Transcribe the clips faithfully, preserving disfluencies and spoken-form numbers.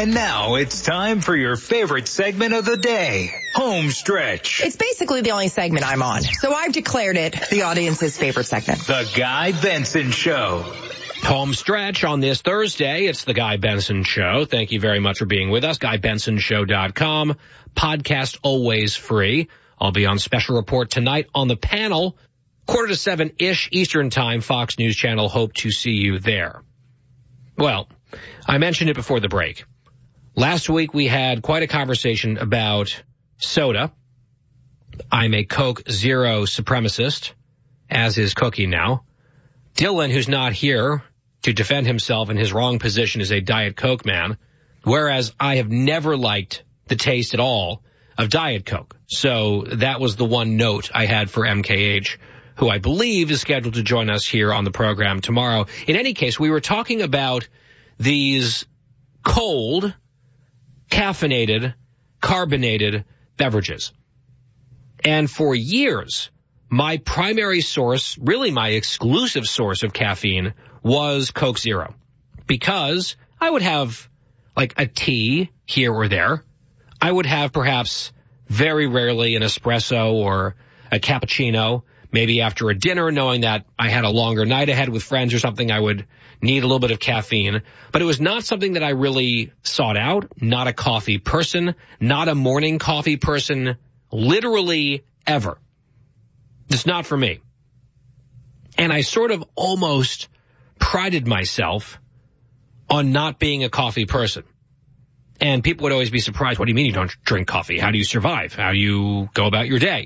And now it's time for your favorite segment of the day, Home Stretch. It's basically the only segment I'm on, so I've declared it the audience's favorite segment. The Guy Benson Show. Home Stretch on this Thursday. It's the Guy Benson Show. Thank you very much for being with us. guy benson show dot com. Podcast always free. I'll be on special report tonight on the panel. Quarter to seven-ish Eastern Time, Fox News Channel. Hope to see you there. Well, I mentioned it before the break. Last week we had quite a conversation about soda. I'm a Coke Zero supremacist, as is Cookie now. Dylan, who's not here to defend himself in his wrong position, is a Diet Coke man, whereas I have never liked the taste at all of Diet Coke. So that was the one note I had for M K H, who I believe is scheduled to join us here on the program tomorrow. In any case, we were talking about these cold, caffeinated, carbonated beverages. And for years, my primary source, really my exclusive source of caffeine, was Coke Zero. Because I would have like a tea here or there. I would have perhaps very rarely an espresso or a cappuccino. Maybe after a dinner, knowing that I had a longer night ahead with friends or something, I would need a little bit of caffeine. But it was not something that I really sought out. Not a coffee person. Not a morning coffee person. Literally ever. It's not for me. And I sort of almost prided myself on not being a coffee person. And people would always be surprised. What do you mean you don't drink coffee? How do you survive? How do you go about your day?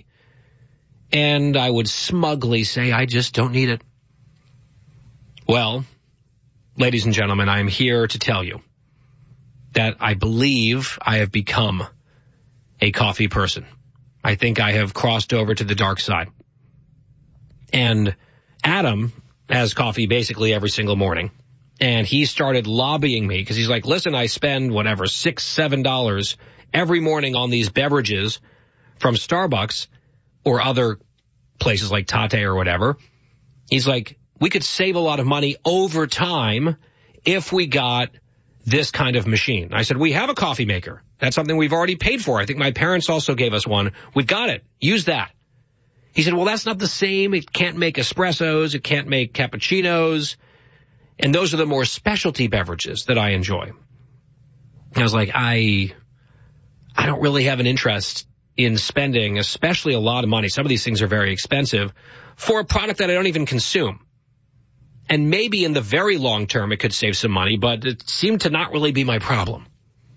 And I would smugly say, I just don't need it. Well, ladies and gentlemen, I'm here to tell you that I believe I have become a coffee person. I think I have crossed over to the dark side. And Adam has coffee basically every single morning. And he started lobbying me because he's like, listen, I spend whatever, six, seven dollars every morning on these beverages from Starbucks or other places like Tate or whatever. He's like, we could save a lot of money over time if we got this kind of machine. I said, we have a coffee maker. That's something we've already paid for. I think my parents also gave us one. We've got it. Use that. He said, well, that's not the same. It can't make espressos. It can't make cappuccinos. And those are the more specialty beverages that I enjoy. And I was like, I, I don't really have an interest in spending, especially a lot of money. Some of these things are very expensive for a product that I don't even consume. And maybe in the very long term, it could save some money, but it seemed to not really be my problem.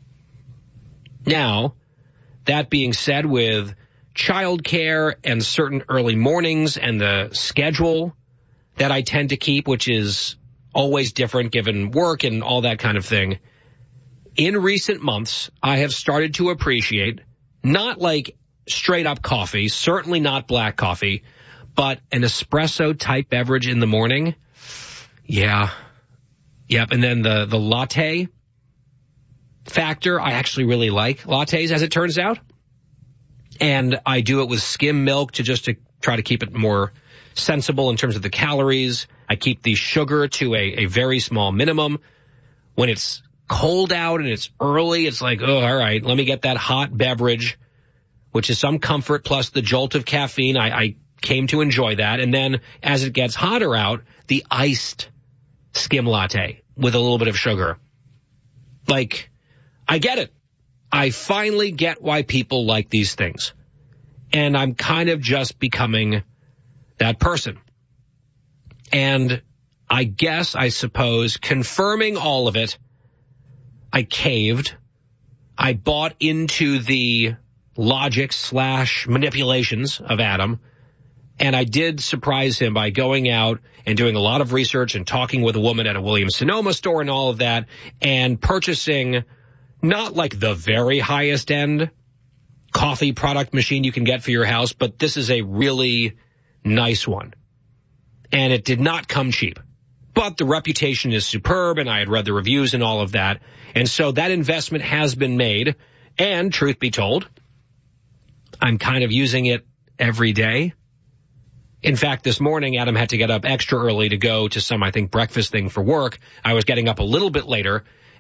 Now, that being said, with childcare and certain early mornings and the schedule that I tend to keep, which is always different given work and all that kind of thing, in recent months, I have started to appreciate not like straight up coffee, certainly not black coffee, but an espresso type beverage in the morning. Yeah. Yep. And then the, the latte factor, I actually really like lattes, as it turns out. And I do it with skim milk to just to try to keep it more sensible in terms of the calories. I keep the sugar to a, a very small minimum. When it's cold out and it's early, it's like, oh, all right, let me get that hot beverage, which is some comfort plus the jolt of caffeine. I, I came to enjoy that. And then as it gets hotter out, the iced skim latte with a little bit of sugar. Like, I get it. I finally get why people like these things. And I'm kind of just becoming that person. And I guess, I suppose, confirming all of it, I caved. I bought into the logic slash manipulations of Adam. And I did surprise him by going out and doing a lot of research and talking with a woman at a Williams-Sonoma store and all of that, and purchasing not like the very highest end coffee product machine you can get for your house, but this is a really nice one. And it did not come cheap. But the reputation is superb, and I had read the reviews and all of that. And so that investment has been made. And truth be told, I'm kind of using it every day. In fact, this morning, Adam had to get up extra early to go to some, I think, breakfast thing for work. I was getting up a little bit later,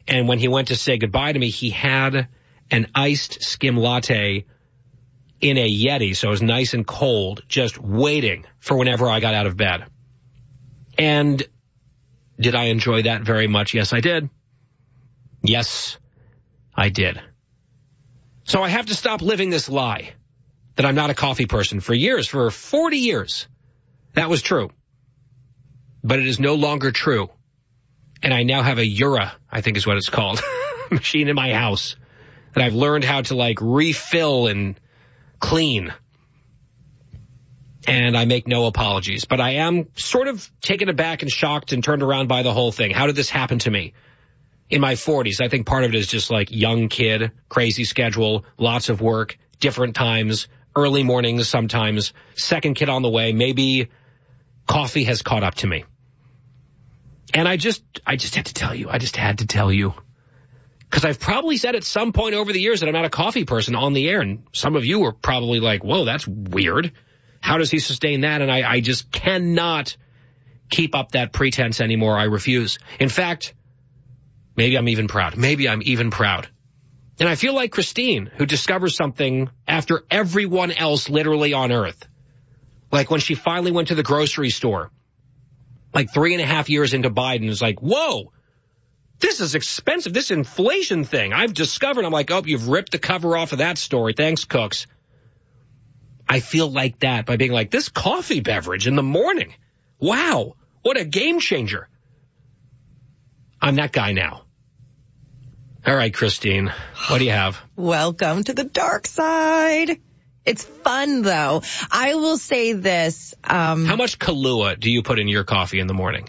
And when he went to say goodbye to me, he had an iced skim latte in a Yeti, so it was nice and cold, just waiting for whenever I got out of bed. And did I enjoy that very much? Yes, I did. Yes, I did. So I have to stop living this lie that I'm not a coffee person. For years, for forty years, that was true. But it is no longer true. And I now have a Ura, I think is what it's called, machine in my house that I've learned how to like refill and clean. And I make no apologies. But I am sort of taken aback and shocked and turned around by the whole thing. How did this happen to me? In my forties, I think part of it is just like young kid, crazy schedule, lots of work, different times, early mornings sometimes, second kid on the way. Maybe coffee has caught up to me. And I just, I just had to tell you, I just had to tell you. Because I've probably said at some point over the years that I'm not a coffee person on the air. And some of you were probably like, whoa, that's weird. How does he sustain that? And I, I just cannot keep up that pretense anymore. I refuse. In fact, maybe I'm even proud. Maybe I'm even proud. And I feel like Christine, who discovers something after everyone else literally on earth. Like when she finally went to the grocery store, like three and a half years into Biden, is like, whoa, this is expensive. This inflation thing I've discovered. I'm like, oh, you've ripped the cover off of that story. Thanks, Cooks. I feel like that by being like, this coffee beverage in the morning. Wow, what a game changer. I'm that guy now. All right, Christine, what do you have? Welcome to the dark side. It's fun, though. I will say this. Um, How much Kahlua do you put in your coffee in the morning?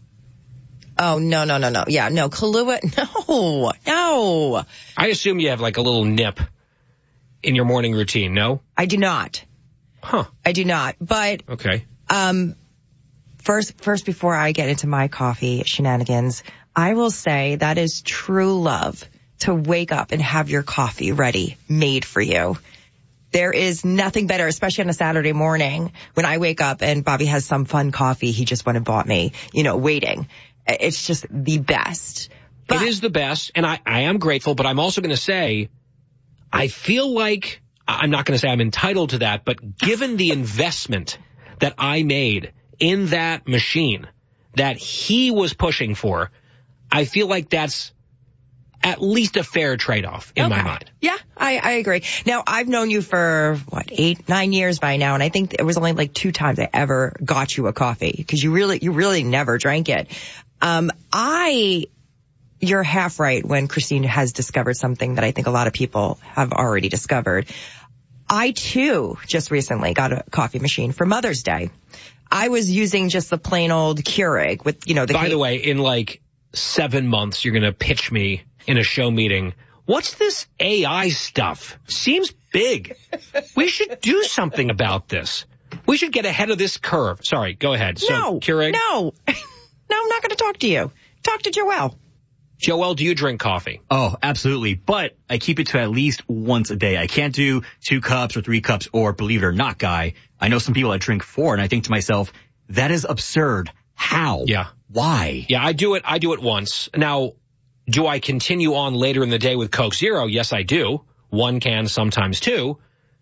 Oh, no, no, no, no. Yeah, no, Kahlua, no, no. I assume you have like a little nip in your morning routine, no? I do not. Huh. I do not. But okay. Um, first, first, before I get into my coffee shenanigans, I will say that is true love to wake up and have your coffee ready, made for you. There is nothing better, especially on a Saturday morning when I wake up and Bobby has some fun coffee he just went and bought me, you know, waiting. It's just the best. But- it is the best, and I, I am grateful, but I'm also going to say I feel like, I'm not going to say I'm entitled to that, but given the investment that I made in that machine that he was pushing for, I feel like that's at least a fair trade-off in okay. my mind. Yeah, I, I agree. Now, I've known you for, what, eight, nine years by now, and I think it was only like two times I ever got you a coffee, because you really, you really never drank it. Um, I, you're half right when Christine has discovered something that I think a lot of people have already discovered. I, too, just recently got a coffee machine for Mother's Day. I was using just the plain old Keurig with, you know, the... By ca- the way, in like seven months, you're going to pitch me in a show meeting. What's this A I stuff? Seems big. We should do something about this. We should get ahead of this curve. Sorry, go ahead. So, no, Keurig? no, no, I'm not going to talk to you. Talk to Joelle. Joelle, do you drink coffee? Oh, absolutely. But I keep it to at least once a day. I can't do two cups or three cups or, believe it or not, Guy, I know some people that drink four, and I think to myself, that is absurd. How? Yeah. Why? Yeah, I do it. I do it once. Now, do I continue on later in the day with Coke Zero? Yes, I do. One can, sometimes two.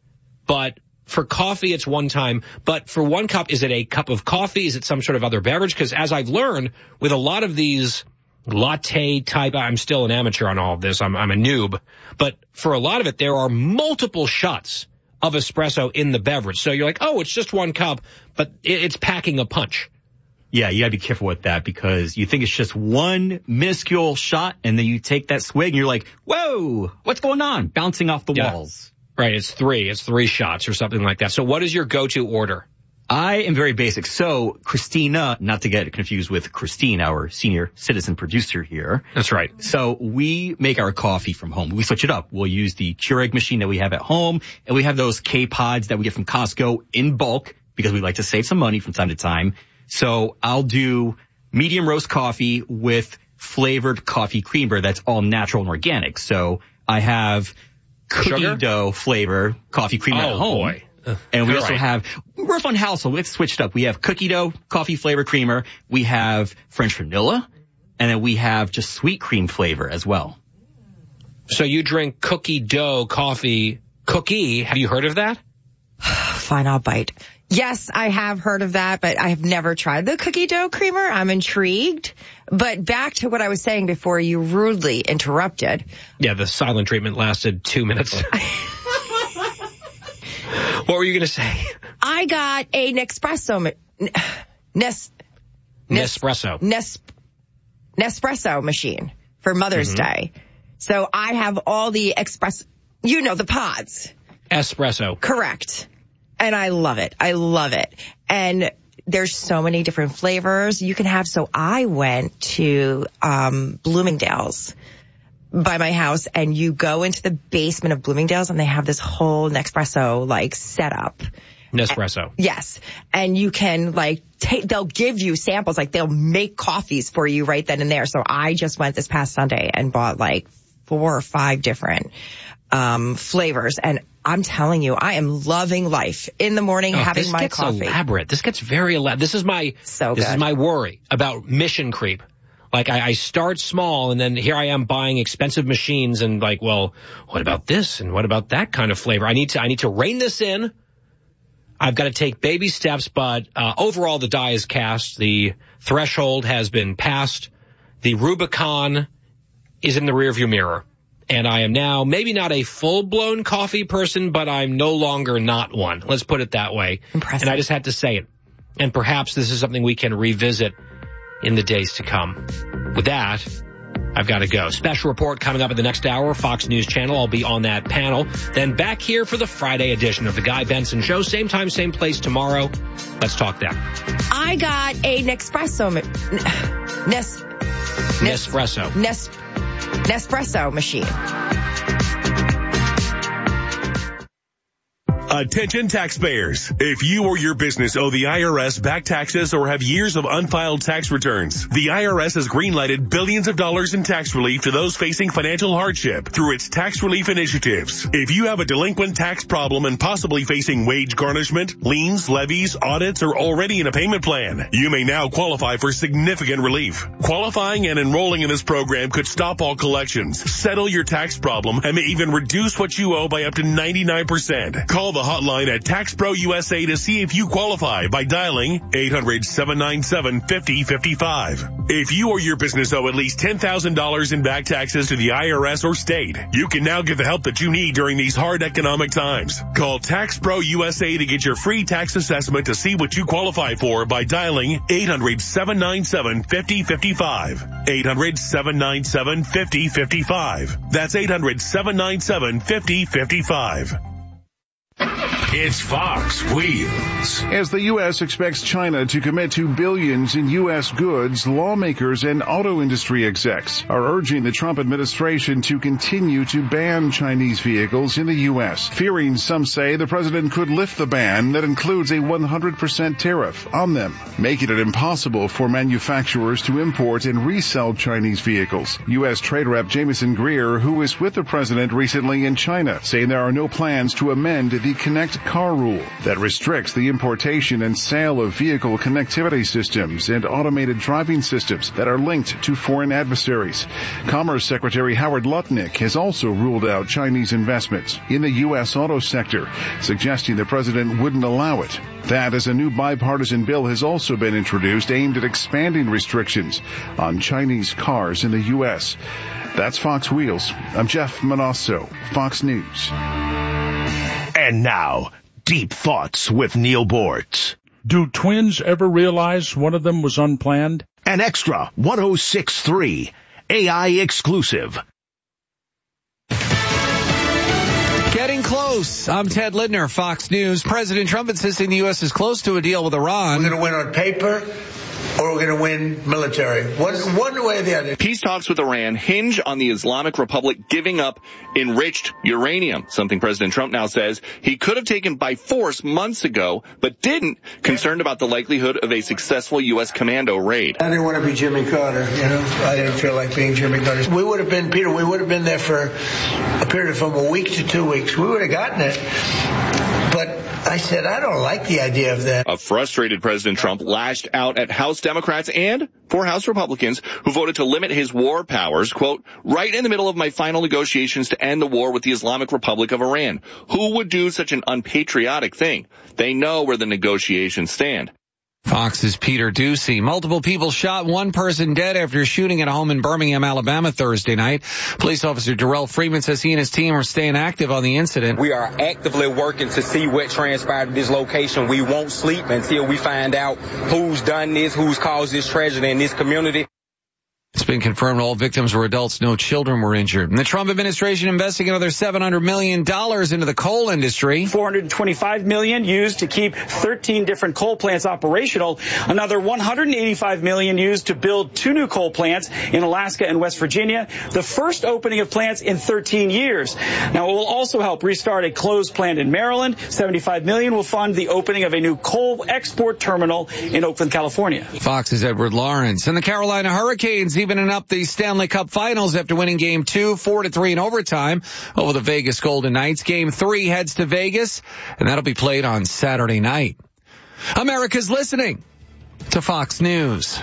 But for coffee, it's one time. But for one cup, is it a cup of coffee? Is it some sort of other beverage? Because as I've learned, with a lot of these latte type, I'm still an amateur on all of this. I'm, I'm a noob. But for a lot of it, there are multiple shots of espresso in the beverage. So you're like, oh, it's just one cup, but it, it's packing a punch. Yeah, you gotta be careful with that because you think it's just one minuscule shot and then you take that swig and you're like, whoa, what's going on? Bouncing off the Yeah. walls. Right, it's three. It's three shots or something like that. So what is your go-to order? I am very basic. So Christina, not to get confused with Christine, our senior citizen producer here. That's right. So we make our coffee from home. We switch it up. We'll use the Keurig machine that we have at home, and we have those K-Pods that we get from Costco in bulk because we like to save some money from time to time. So I'll do medium roast coffee with flavored coffee creamer that's all natural and organic. So I have cookie Sugar? dough flavor coffee creamer Oh, at home. boy. And we All also right. have, we're a fun household. Let's switch it up. We have cookie dough, coffee flavor creamer. We have French vanilla. And then we have just sweet cream flavor as well. So you drink cookie dough coffee cookie. Have you heard of that? Fine, I'll bite. Yes, I have heard of that, but I have never tried the cookie dough creamer. I'm intrigued. But back to what I was saying before you rudely interrupted. Yeah, the silent treatment lasted two minutes. What were you going to say? I got a Nespresso, Nes, Nespresso. Nes, Nespresso machine for Mother's mm-hmm. Day. So I have all the express, you know, the pods. Espresso. Correct. And I love it. I love it. And there's so many different flavors you can have. So I went to um Bloomingdale's by my house, and you go into the basement of Bloomingdale's and they have this whole Nespresso like setup. Nespresso. And, yes. And you can like take, they'll give you samples, like they'll make coffees for you right then and there. So I just went this past Sunday and bought like four or five different um flavors, and I'm telling you, I am loving life. In the morning, oh, having my coffee. This gets elaborate. This gets very elaborate. This is my so this good. is my worry about mission creep. Like I, I start small, and then here I am buying expensive machines, and like, well, what about this and what about that kind of flavor? I need to I need to rein this in. I've got to take baby steps, but uh, overall the die is cast. The threshold has been passed. The Rubicon is in the rearview mirror. And I am now maybe not a full-blown coffee person, but I'm no longer not one. Let's put it that way. Impressive. And I just had to say it. And perhaps this is something we can revisit in the days to come. With that, I've got to go. Special report coming up in the next hour, Fox News Channel. I'll be on that panel. Then back here for the Friday edition of The Guy Benson Show. Same time, same place tomorrow. Let's talk then. I got a Nespresso, Nes, Nespresso. Nes, Nespresso machine. Attention taxpayers. If you or your business owe the I R S back taxes or have years of unfiled tax returns, the I R S has greenlighted billions of dollars in tax relief to those facing financial hardship through its tax relief initiatives. If you have a delinquent tax problem and possibly facing wage garnishment, liens, levies, audits, or already in a payment plan, you may now qualify for significant relief. Qualifying and enrolling in this program could stop all collections, settle your tax problem, and may even reduce what you owe by up to ninety-nine percent. Call the hotline at Tax Pro U S A to see if you qualify by dialing eight hundred, seven nine seven, five oh five five. If you or your business owe at least ten thousand dollars in back taxes to the I R S or state, you can now get the help that you need during these hard economic times. Call Tax Pro U S A to get your free tax assessment to see what you qualify for by dialing eight hundred, seven nine seven, five oh five five. eight hundred, seven nine seven, five oh five five. That's eight hundred, seven nine seven, five oh five five. It's Fox Wheels. As the U S expects China to commit to billions in U S goods, lawmakers and auto industry execs are urging the Trump administration to continue to ban Chinese vehicles in the U S, fearing, some say, the president could lift the ban that includes a one hundred percent tariff on them, making it impossible for manufacturers to import and resell Chinese vehicles. U S Trade Rep Jameson Greer, who was with the president recently in China, saying there are no plans to amend the Connect Car rule that restricts the importation and sale of vehicle connectivity systems and automated driving systems that are linked to foreign adversaries. Commerce Secretary Howard Lutnick has also ruled out Chinese investments in the U S auto sector, suggesting the president wouldn't allow it. That, as a new bipartisan bill has also been introduced aimed at expanding restrictions on Chinese cars in the U S. That's Fox Wheels. I'm Jeff Manasso, Fox News. And now, Deep Thoughts with Neil Bortz. Do twins ever realize one of them was unplanned? An extra one oh six point three, A I exclusive. Getting close. I'm Ted Lindner, Fox News. President Trump insisting the U S is close to a deal with Iran. We're going to win on paper, or we're going to win military. One, one way or the other. Peace talks with Iran hinge on the Islamic Republic giving up enriched uranium, something President Trump now says he could have taken by force months ago, but didn't, concerned about the likelihood of a successful U S commando raid. I didn't want to be Jimmy Carter, you know. I didn't feel like being Jimmy Carter. We would have been, Peter, we would have been there for a period of from a week to two weeks. We would have gotten it. But I said, I don't like the idea of that. A frustrated President Trump lashed out at House Democrats and four House Republicans who voted to limit his war powers, quote, right in the middle of my final negotiations to end the war with the Islamic Republic of Iran. Who would do such an unpatriotic thing? They know where the negotiations stand. Fox's Peter Ducey. Multiple people shot, one person dead after shooting at a home in Birmingham, Alabama Thursday night. Police officer Darrell Freeman says he and his team are staying active on the incident. We are actively working to see what transpired at this location. We won't sleep until we find out who's done this, who's caused this tragedy in this community. It's been confirmed all victims were adults, no children were injured. And the Trump administration investing another seven hundred million dollars into the coal industry. four hundred twenty-five million dollars used to keep thirteen different coal plants operational. Another one hundred eighty-five million dollars used to build two new coal plants in Alaska and West Virginia. The first opening of plants in thirteen years. Now, it will also help restart a closed plant in Maryland. seventy-five million dollars will fund the opening of a new coal export terminal in Oakland, California. Fox's Edward Lawrence. And the Carolina Hurricanes evening up the Stanley Cup Finals after winning Game two, four to three in overtime over the Vegas Golden Knights. Game three heads to Vegas, and that'll be played on Saturday night. America's listening to Fox News.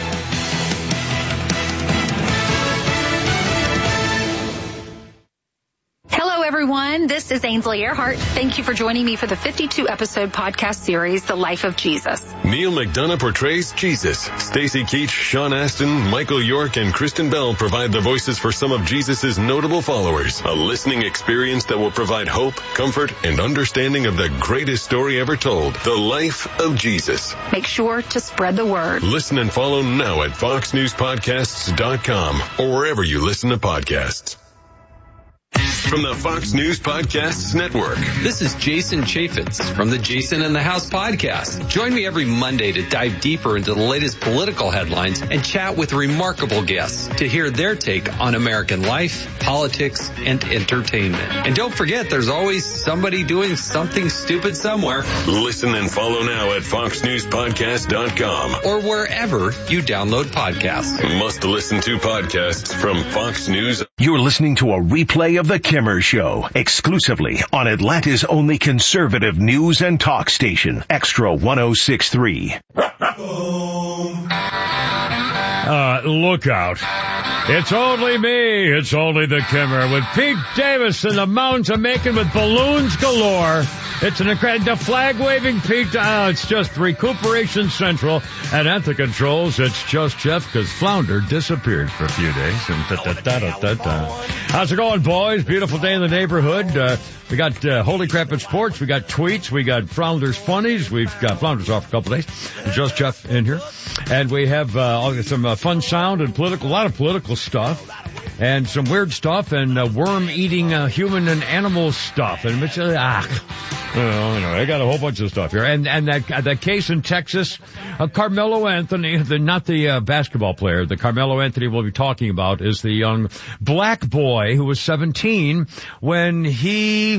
Hello, everyone. This is Ainsley Earhart. Thank you for joining me for the fifty-two episode podcast series, The Life of Jesus. Neil McDonough portrays Jesus. Stacey Keach, Sean Astin, Michael York, and Kristen Bell provide the voices for some of Jesus' notable followers. A listening experience that will provide hope, comfort, and understanding of the greatest story ever told, The Life of Jesus. Make sure to spread the word. Listen and follow now at fox news podcasts dot com or wherever you listen to podcasts. From the Fox News Podcasts Network. This is Jason Chaffetz from the Jason in the House podcast. Join me every Monday to dive deeper into the latest political headlines and chat with remarkable guests to hear their take on American life, politics, and entertainment. And don't forget, there's always somebody doing something stupid somewhere. Listen and follow now at fox news podcast dot com or wherever you download podcasts. Must listen to podcasts from Fox News. You're listening to a replay of The Kimmer Show, exclusively on Atlanta's only conservative news and talk station, Extra one oh six point three. Uh, look out. It's only me. It's only The Kimmer with Pete Davis and the Mountains of Macon with balloons galore. It's an incredible flag-waving Pete. Uh, it's just Recuperation Central. And at the controls, it's just Jeff because Flounder disappeared for a few days. How's it going, boys? Beautiful day in the neighborhood. Uh, we got uh, Holy Crap at Sports. We got tweets. We got Flounder's Funnies. We've got Flounder's off a couple days. Just Jeff in here. And we have uh, some uh, fun sound and political, a lot of political stuff. And some weird stuff and uh, worm-eating uh, human and animal stuff. And it's, uh, ah, you know, anyway, I got a whole bunch of stuff here. And and that uh, that case in Texas, uh, Carmelo Anthony, the, not the uh, basketball player, the Carmelo Anthony we'll be talking about is the young black boy who was seventeen when he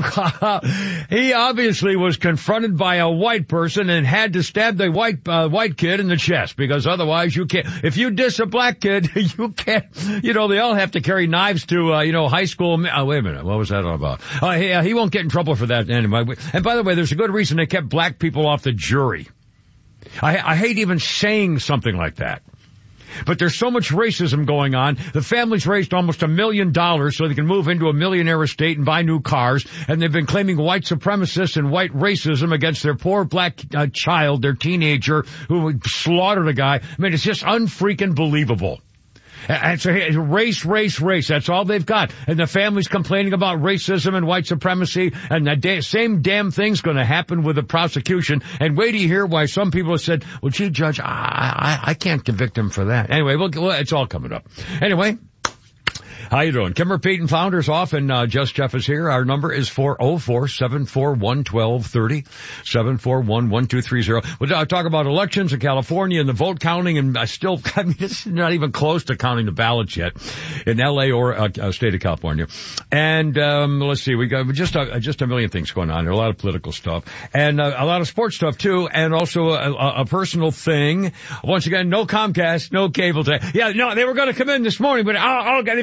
he obviously was confronted by a white person and had to stab the white uh, white kid in the chest because otherwise you can't. If you diss a black kid, you can't. You know, they all have to carry knives to, uh, you know, high school. Oh, wait a minute. What was that all about? Uh, he, uh, he won't get in trouble for that anyway. And by the way, there's a good reason they kept black people off the jury. I, I hate even saying something like that. But there's so much racism going on. The family's raised almost a million dollars so they can move into a millionaire estate and buy new cars. And they've been claiming white supremacists and white racism against their poor black uh, child, their teenager, who slaughtered a guy. I mean, it's just unfreaking believable. And so race, race, race. That's all they've got. And the family's complaining about racism and white supremacy. And the da- same damn thing's going to happen with the prosecution. And wait till you hear why some people have said, well, gee, Judge, I, I, I can't convict him for that. Anyway, we'll, well, it's all coming up. Anyway. How you doing? Kimmer, Pete, and Flounder's off, and uh, Just Jeff is here. Our number is four oh four, seven four one, one two three oh, seven four one, one two three oh. We'll uh, talk about elections in California and the vote counting, and I still, I mean, it's not even close to counting the ballots yet in L A or uh, uh, state of California. And um, let's see, we got just a, just a million things going on. There a lot of political stuff and uh, a lot of sports stuff too, and also a, a, a personal thing. Once again, no Comcast, no cable. T- yeah, no, they were going to come in this morning, but oh, oh, they forgot to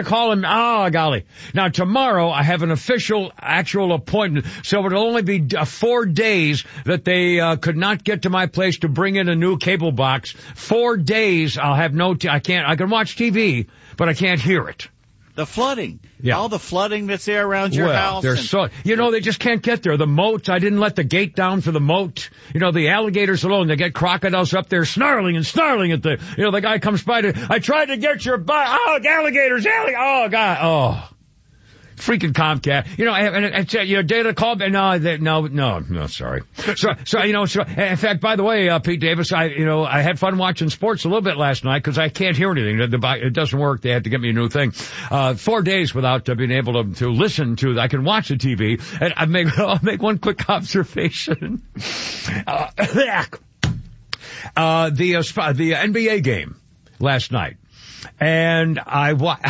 call him. Oh, golly. Now, tomorrow I have an official, actual appointment, so it'll only be uh, four days that they uh, could not get to my place to bring in a new cable box. Four days I'll have no, t- I can't, I can watch T V, but I can't hear it. The flooding. Yeah. All the flooding that's there around your well, house. There's so, you know, they just can't get there. The moat, I didn't let the gate down for the moat. You know, the alligators alone, they get crocodiles up there snarling and snarling at the, you know, the guy comes by to, I tried to get your butt. Oh, alligators, alligators. Oh, God. Oh. Freaking Comcast. You know, and, and, and you know, data call, no, they, no, no, no, sorry. So, so, you know, so, in fact, by the way, uh, Pete Davis, I, you know, I had fun watching sports a little bit last night because I can't hear anything. The, the, it doesn't work. They had to get me a new thing. Uh, four days without uh, being able to, to listen to, I can watch the T V, and I make, I'll make one quick observation. Uh, uh, the, uh, the N B A game last night. And I,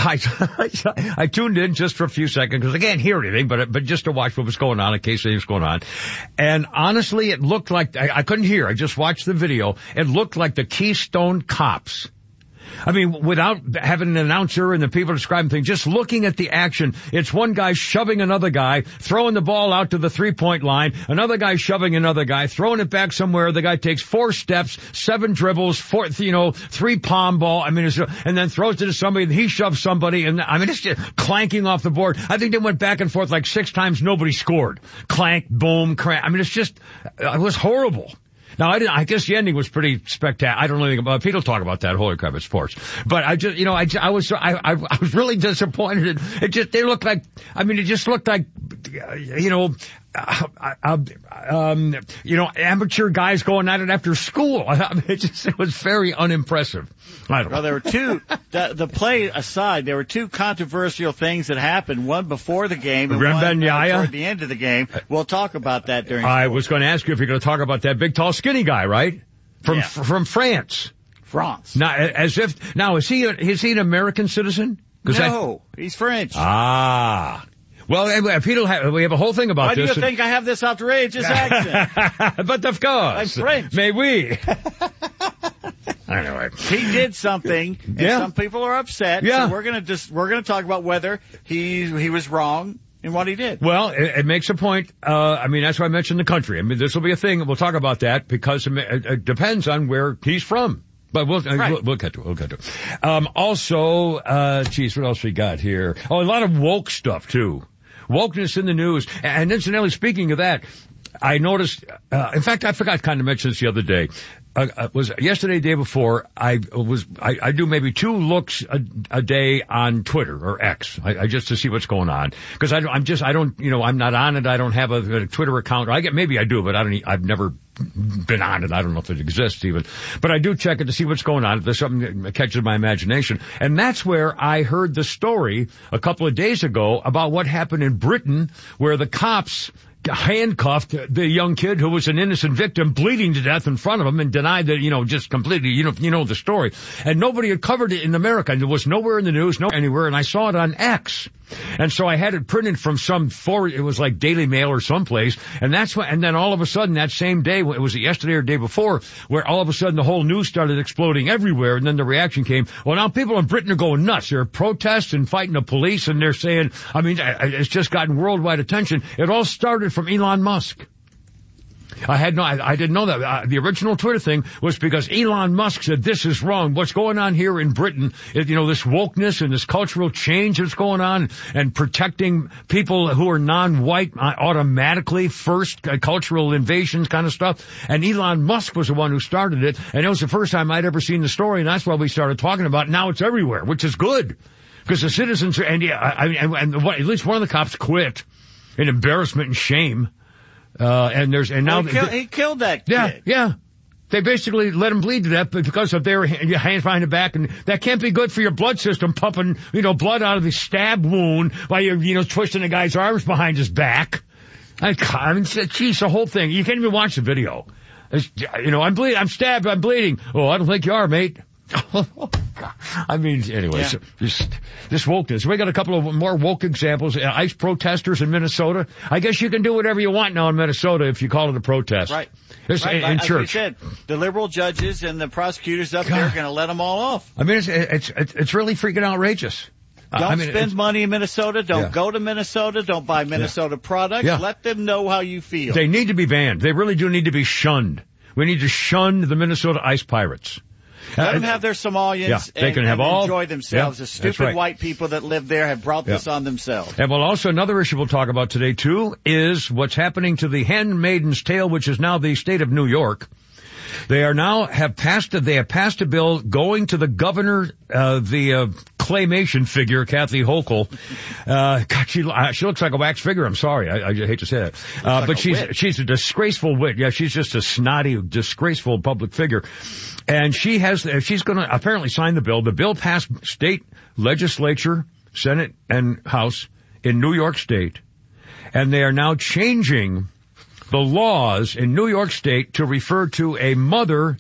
I, I tuned in just for a few seconds because I can't hear anything, but, but just to watch what was going on in case anything was going on. And honestly, it looked like, I, I couldn't hear. I just watched the video. It looked like the Keystone Cops. I mean, without having an announcer and the people describing things, just looking at the action, it's one guy shoving another guy, throwing the ball out to the three-point line, another guy shoving another guy, throwing it back somewhere. The guy takes four steps, seven dribbles, four, you know, three palm ball. I mean, it's, and then throws it to somebody, and he shoves somebody, and I mean, it's just clanking off the board. I think they went back and forth like six times. Nobody scored. Clank, boom, crank. I mean, it's just, it was horrible. Now, I, didn't, I guess the ending was pretty spectacular. I don't know anything about, people talk about that, holy crap, it's sports. But I just, you know, I, I was, I, I, I was really disappointed. It just, they looked like, I mean, it just looked like, you know, uh, uh, um, you know, amateur guys going at it after school. I mean, it just, it was very unimpressive. I don't know. Well, there were two, the, the play aside, there were two controversial things that happened, one before the game and one uh, toward the end of the game. We'll talk about that during I was going to ask you if you're going to talk about that big, tall, skinny guy, right? From, yeah. f- from France. France. Now, as if, now, is he, a, is he an American citizen? No, I, he's French. Ah. Well, if he don't have, we have a whole thing about Why this. Why do you think I have this outrageous accent? But of course. I'm French. May we? Anyway. He did something, and yeah. some people are upset. Yeah. So we're gonna just, we're gonna talk about whether he, he was wrong in what he did. Well, it, it makes a point. Uh, I mean, that's why I mentioned the country. I mean, this will be a thing. We'll talk about that because it, it depends on where he's from. But we'll, right. we'll, we'll get to it. We'll get to it. Um, also, uh, geez, what else we got here? Oh, a lot of woke stuff too. Wokeness in the news. And incidentally, speaking of that, I noticed, uh, in fact, I forgot to kind of mention this the other day. Uh, uh, was yesterday, day before, I was, I, I do maybe two looks a, a day on Twitter or X, I, I just to see what's going on. Cause I, I'm just, I don't, you know, I'm not on it. I don't have a, a Twitter account. I get, maybe I do, but I don't, I've never been on it. I don't know if it exists even, but I do check it to see what's going on. If there's something that catches my imagination. And that's where I heard the story a couple of days ago about what happened in Britain where the cops handcuffed the young kid who was an innocent victim bleeding to death in front of him and denied that, you know, just completely, you know, you know the story. And nobody had covered it in America. And there was nowhere in the news, no anywhere. And I saw it on X. And so I had it printed from some for it was like Daily Mail or someplace. And that's what, and then all of a sudden that same day, it was yesterday or the day before, where all of a sudden the whole news started exploding everywhere. And then the reaction came, well, now people in Britain are going nuts. There are protests and fighting the police. And they're saying, I mean, it's just gotten worldwide attention. It all started from Elon Musk. I had no, I, I didn't know that. Uh, the original Twitter thing was because Elon Musk said this is wrong. What's going on here in Britain, is, you know, this wokeness and this cultural change that's going on and protecting people who are non-white uh, automatically first, uh, cultural invasions kind of stuff. And Elon Musk was the one who started it. And it was the first time I'd ever seen the story. And that's why we started talking about it. Now it's everywhere, which is good because the citizens are, and yeah, I mean, and, and what, at least one of the cops quit in embarrassment and shame. Uh, and there's, and now, well, he, kill, he killed that kid. Yeah, yeah. They basically let him bleed to death because of their hands behind the back, and that can't be good for your blood system, pumping, you know, blood out of the stab wound while you're, you know, twisting the guy's arms behind his back. I, I mean, geez, the whole thing. You can't even watch the video. It's, you know, I'm bleeding, I'm stabbed, I'm bleeding. Oh, I don't think you are, mate. I mean, anyways, yeah. just, this wokeness. We got a couple of more woke examples. Uh, ICE protesters in Minnesota. I guess you can do whatever you want now in Minnesota if you call it a protest. Right. It's, right. In, Like, in as church. we said, the liberal judges and the prosecutors up God. there are going to let them all off. I mean, it's, it's, it's, it's really freaking outrageous. Don't I mean, spend money in Minnesota. Don't yeah. go to Minnesota. Don't buy Minnesota yeah. products. Yeah. Let them know how you feel. They need to be banned. They really do need to be shunned. We need to shun the Minnesota Ice Pirates. Let uh, them have their Somalians yeah, they and, can have and all, enjoy themselves. Yeah, the stupid right. white people that live there have brought this yeah. on themselves. And well, also another issue we'll talk about today, too, is what's happening to the Handmaid's Tale, which is now the state of New York. They are now have passed a, they have passed a bill going to the governor, uh, the, uh, claymation figure, Kathy Hochul. Uh, God, she, uh, she looks like a wax figure. I'm sorry. I, I hate to say that. Uh, like but she's, wit. she's a disgraceful wit. Yeah, she's just a snotty, disgraceful public figure. And she has, she's gonna apparently sign the bill. The bill passed state legislature, Senate, and House in New York State. And they are now changing the laws in New York State to refer to a mother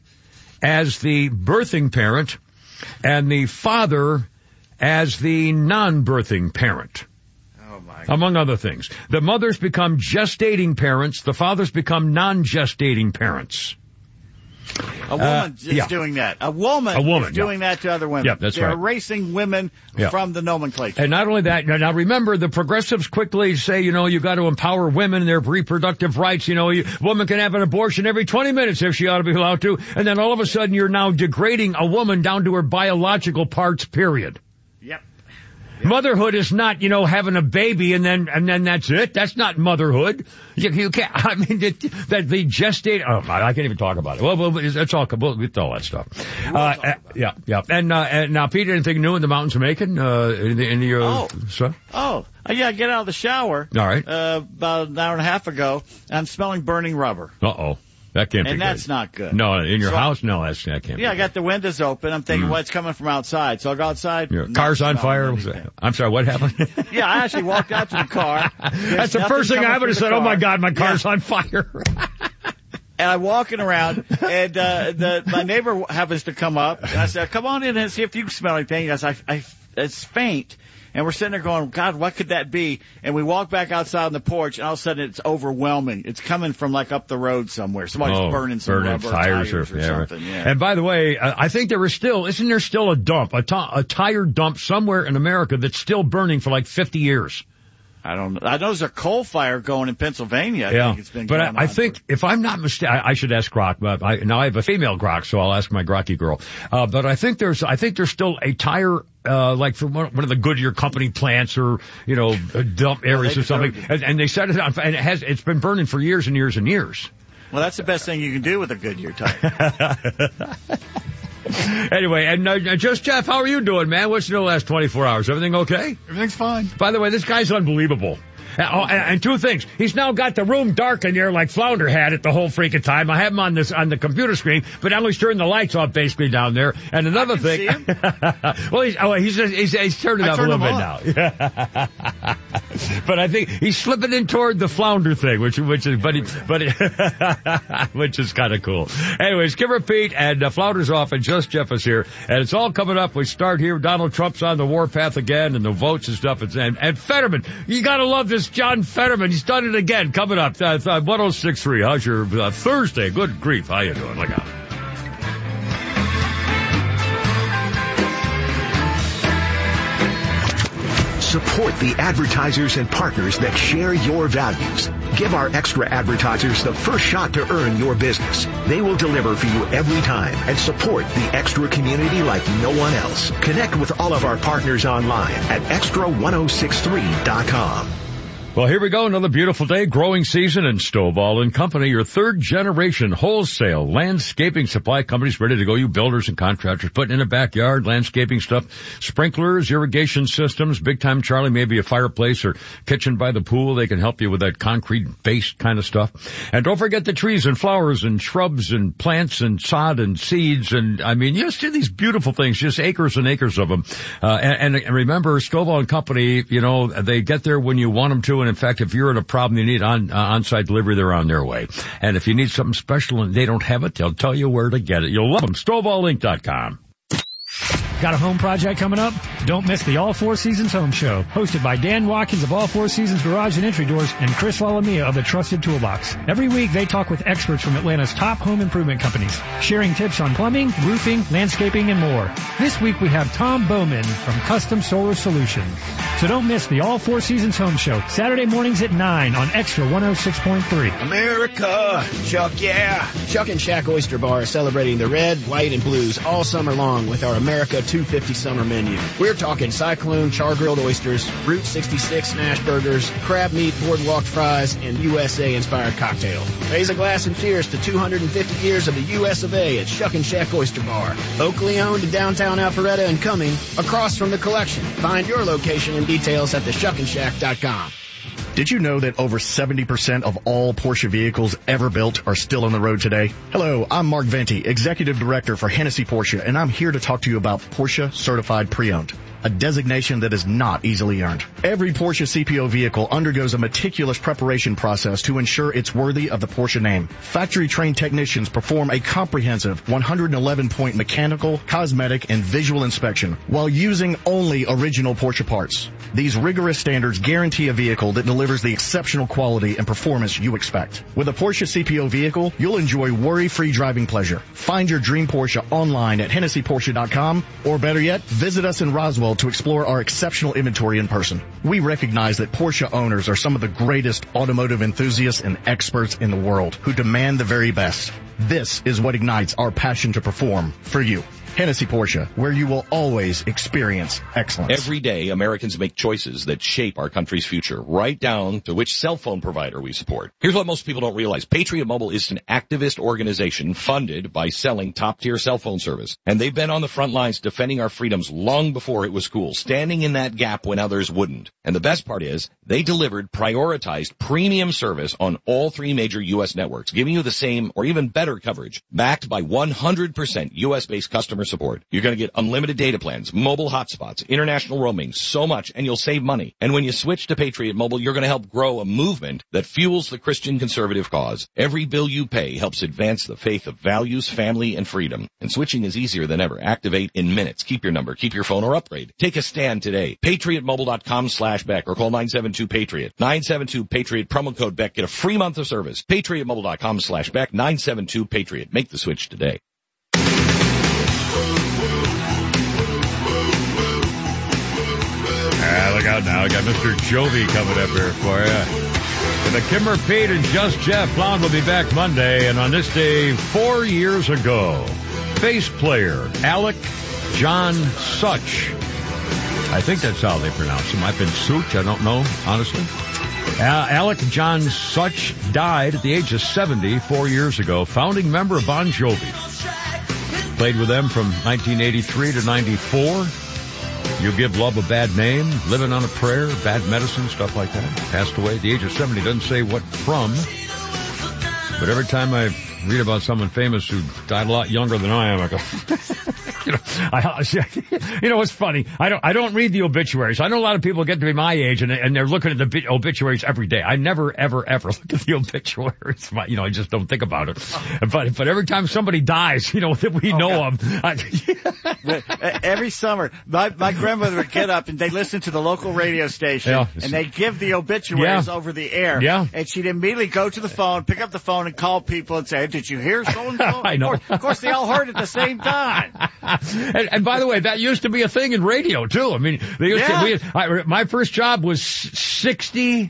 as the birthing parent and the father as the non-birthing parent. Oh my God. Among other things. The mothers become gestating parents, the fathers become non-gestating parents. A woman uh, is yeah. doing that. A woman, a woman is doing yeah. that to other women. Yeah, that's They're right. erasing women yeah. from the nomenclature. And not only that, now, now remember, the progressives quickly say, you know, you've got to empower women and their reproductive rights. You know, a woman can have an abortion every twenty minutes if she ought to be allowed to. And then all of a sudden you're now degrading a woman down to her biological parts, period. Yep. Motherhood is not, you know, having a baby and then and then that's it. That's not motherhood. You, you can't. I mean, it, that the gestate. Oh, I can't even talk about it. Well, well that's all. We'll get all that stuff. We'll uh, talk about yeah, yeah. And, uh, and now, Peter, anything new in the mountains of Macon? Uh, in the in the uh, oh. stuff? Oh, uh, yeah. I get out of the shower. All right. Uh, about an hour and a half ago, I'm smelling burning rubber. Uh oh. That can't and be that's good. not good. No, in your so, house, no, that's, that can't yeah, be I got the windows open. I'm thinking, mm. well, it's coming from outside. So I go outside. Your car's on fire. I'm sorry, what happened? Yeah, I actually walked out to the car. That's the first thing I would have said. Car. Oh, my God, my car's yeah. on fire. And I'm walking around, and uh, the, my neighbor happens to come up. And I said, come on in and see if you can smell anything. He goes, I, I, it's faint. And we're sitting there going, God, what could that be? And we walk back outside on the porch, and all of a sudden it's overwhelming. It's coming from like up the road somewhere. Somebody's oh, burning some burning rubber tires, tires or, or yeah, something. Right. Yeah. And by the way, uh, I think there is still, isn't there still a dump, a, t- a tire dump somewhere in America that's still burning for like fifty years? I don't know. I know there's a coal fire going in Pennsylvania. I yeah, think it's been but going I, I on think for... if I'm not mistaken, I, I should ask Grok. But I, now I have a female Grok, so I'll ask my Grocky girl. Uh, but I think there's, I think there's still a tire, uh, like from one, one of the Goodyear company plants or you know dump areas well, or something, and, and they set it on, and it has, it's been burning for years and years and years. Well, that's the best thing you can do with a Goodyear tire. Anyway, and uh, just Jeff, how are you doing, man? What's new the last twenty-four hours? Everything okay? Everything's fine. By the way, this guy's unbelievable. Uh, oh, and, and two things. He's now got the room dark in there like Flounder had it the whole freaking time. I have him on this on the computer screen, but now he's turned the lights off basically down there. And another I can thing. See him. well, he's, oh, he's, he's he's turned it I up turned a little bit on. now. But I think he's slipping in toward the Flounder thing, which which is but he, but he, which is kind of cool. Anyways, Kimmer Pete and uh, Flounder's off, and Just Jeff is here, and it's all coming up. We start here. Donald Trump's on the warpath again, and the votes and stuff. And, and Fetterman, you gotta love this John Fetterman. He's done it again. Coming up, uh, uh, one oh six point three. How's your uh, Thursday? Good grief. How you doing? Look out. Support the advertisers and partners that share your values. Give our extra advertisers the first shot to earn your business. They will deliver for you every time and support the extra community like no one else. Connect with all of our partners online at extra ten sixty-three dot com. Well, here we go. Another beautiful day, growing season, and Stovall and Company, your third generation wholesale landscaping supply companies ready to go. You builders and contractors putting in a backyard, landscaping stuff, sprinklers, irrigation systems, big time Charlie, maybe a fireplace or kitchen by the pool. They can help you with that concrete based kind of stuff. And don't forget the trees and flowers and shrubs and plants and sod and seeds. And I mean, you just do these beautiful things, just acres and acres of them. Uh, and, and remember, Stovall and Company, you know, they get there when you want them to. And in fact, if you're in a problem, you need on, uh, on-site delivery, they're on their way. And if you need something special and they don't have it, they'll tell you where to get it. You'll love them. Stovall Inc dot com. Got a home project coming up? Don't miss the All Four Seasons Home Show, hosted by Dan Watkins of All Four Seasons Garage and Entry Doors and Chris Lalamia of the Trusted Toolbox. Every week they talk with experts from Atlanta's top home improvement companies, sharing tips on plumbing, roofing, landscaping, and more. This week we have Tom Bowman from Custom Solar Solutions. So don't miss the All Four Seasons Home Show, Saturday mornings at nine on Extra one oh six point three. America! Chuck, yeah! Chuck and Shack Oyster Bar is celebrating the red, white, and blues all summer long with our America two fifty summer menu. We're talking Cyclone char-grilled oysters, Route sixty-six smash burgers, crab meat boardwalk fries, and U S A-inspired cocktails. Raise a glass and cheers to two hundred fifty years of the U S of A at Chuck and Shack Oyster Bar. Locally owned in downtown Alpharetta and Cumming, across from the Collection. Find your location and details at the shuck and shack dot com. Did you know that over seventy percent of all Porsche vehicles ever built are still on the road today? Hello, I'm Mark Venti, Executive Director for Hennessy Porsche, and I'm here to talk to you about Porsche Certified Pre-Owned, a designation that is not easily earned. Every Porsche C P O vehicle undergoes a meticulous preparation process to ensure it's worthy of the Porsche name. Factory-trained technicians perform a comprehensive one hundred eleven point mechanical, cosmetic, and visual inspection while using only original Porsche parts. These rigorous standards guarantee a vehicle that delivers the exceptional quality and performance you expect. With a Porsche C P O vehicle, you'll enjoy worry-free driving pleasure. Find your dream Porsche online at Hennessy Porsche dot com, or better yet, visit us in Roswell to explore our exceptional inventory in person. We recognize that Porsche owners are some of the greatest automotive enthusiasts and experts in the world who demand the very best. This is what ignites our passion to perform for you. Hennessy Porsche, where you will always experience excellence. Every day, Americans make choices that shape our country's future, right down to which cell phone provider we support. Here's what most people don't realize. Patriot Mobile is an activist organization funded by selling top-tier cell phone service. And they've been on the front lines defending our freedoms long before it was cool, standing in that gap when others wouldn't. And the best part is, they delivered prioritized premium service on all three major U S networks, giving you the same or even better coverage, backed by one hundred percent U S-based customer support. You're going to get unlimited data plans, mobile hotspots, international roaming, so much, and you'll save money. And when you switch to Patriot Mobile, you're going to help grow a movement that fuels the Christian conservative cause. Every bill you pay helps advance the faith of values, family, and freedom. And switching is easier than ever. Activate in minutes. Keep your number, keep your phone, or upgrade. Take a stand today. Patriot Mobile dot com slash Beck or call nine seven two Patriot. nine seven two Patriot, promo code Beck. Get a free month of service. Patriot Mobile dot com slash Beck, nine seven two Patriot. Make the switch today. Ah, look out now. I got Mister Jovi coming up here for you. The Kimmer Pete and Just Jeff. Blonde will be back Monday. And on this day, four years ago, bass player Alec John Such. I think that's how they pronounce him. I've been Such. I don't know, honestly. Uh, Alec John Such died at the age of seventy four years ago. Founding member of Bon Jovi. Played with them from nineteen eighty-three to ninety-four. You Give Love a Bad Name, Living on a Prayer, Bad Medicine, stuff like that. Passed away at the age of seventy. Doesn't say what from. But every time I read about someone famous who died a lot younger than I am, I go, you know, I, you know, it's funny. I don't, I don't read the obituaries. I know a lot of people get to be my age and, and they're looking at the obituaries every day. I never, ever, ever look at the obituaries. You know, I just don't think about it. But, but every time somebody dies, you know, that we oh, know God. of. I, every summer, my, my grandmother would get up and they'd listen to the local radio station yeah. and they'd give the obituaries yeah. over the air. Yeah. And she'd immediately go to the phone, pick up the phone and call people and say, did you hear so-and-so? I know. Of course, of course, they all heard at the same time. And, and by the way, that used to be a thing in radio too. I mean, they used yeah. to, we, I, my first job was sixty,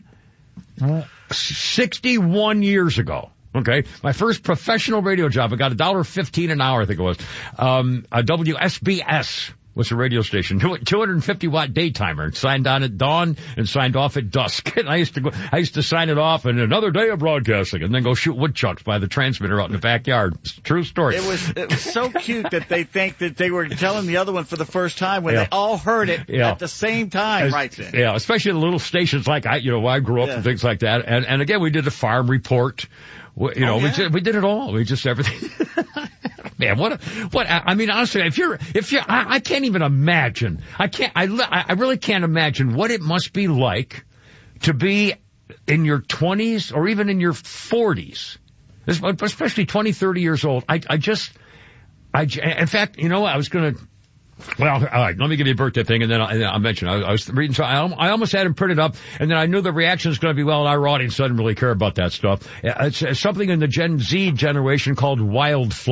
sixty-one years ago. Okay, my first professional radio job. I got a dollar fifteen an hour, I think it was. Um, a W S B S was a radio station, two hundred fifty watt daytimer. Signed on at dawn and signed off at dusk. And I used to go, I used to sign it off and another day of broadcasting, and then go shoot woodchucks by the transmitter out in the backyard. It's a true story. It was it was so cute that they think that they were telling the other one for the first time when yeah. they all heard it yeah. at the same time. As, right then. Yeah, especially the little stations like I, you know, I grew up yeah. and things like that. And and again, we did a farm report. You know, oh, yeah. we just, we did it all. We just everything. Man, what, a, what, I mean, honestly, if you're, if you're, I, I can't even imagine. I can't, I, I really can't imagine what it must be like to be in your twenties or even in your forties, especially twenty, thirty years old. I, I just, I, in fact, you know, I was going to Well, all right, let me give you a birthday thing, and then I'll, and then I'll mention. I, I was reading, so I, I almost had him printed up, and then I knew the reaction was going to be, well, our audience doesn't really care about that stuff. It's, it's something in the Gen Z generation called wildflower.